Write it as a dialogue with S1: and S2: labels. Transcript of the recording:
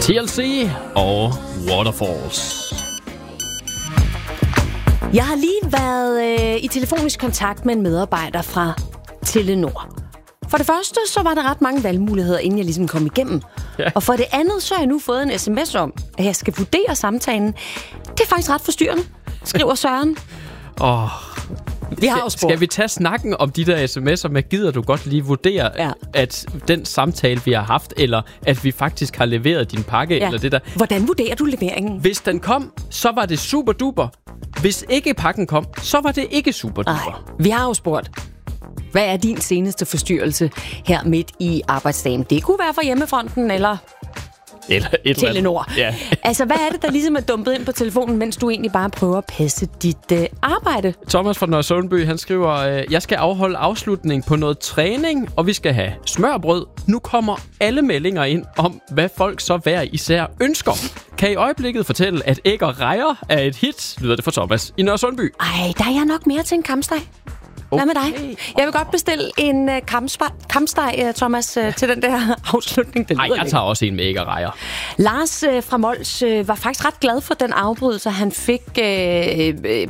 S1: TLC og Waterfalls.
S2: Jeg har lige været i telefonisk kontakt med en medarbejder fra Telenor. For det første, så var der ret mange valgmuligheder, inden jeg ligesom kom igennem. Ja. Og for det andet, så har jeg nu fået en sms om, at jeg skal vurdere samtalen. Det er faktisk ret forstyrrende, skriver Søren. Vi har jo spurgt.
S1: Skal vi tage snakken om de der sms'er med, gider du godt lige vurdere, at den samtale, vi har haft, eller at vi faktisk har leveret din pakke, eller det der.
S2: Hvordan vurderer du leveringen?
S1: Hvis den kom, så var det super duper. Hvis ikke pakken kom, så var det ikke super duper.
S2: Vi har jo spurgt. Hvad er din seneste forstyrrelse her midt i arbejdsdagen? Det kunne være fra hjemmefronten, eller Telenor.
S1: Ja.
S2: Altså, hvad er det, der ligesom er dumpet ind på telefonen, mens du egentlig bare prøver at passe dit arbejde?
S1: Thomas fra Nørresundby, han skriver, jeg skal afholde afslutning på noget træning, og vi skal have smørbrød. Nu kommer alle meldinger ind om, hvad folk så hver især ønsker. Kan i øjeblikket fortælle, at æg og rejer er et hit, lyder det for Thomas i Nørresundby.
S2: Ej, der er jeg nok mere til en kampsteg. Hvad med dig? Jeg vil godt bestille en kampsteg, Thomas, til den der afslutning.
S1: Nej, jeg tager også en med æg og rejer.
S2: Lars fra Mols var faktisk ret glad for den afbrydelse, han fik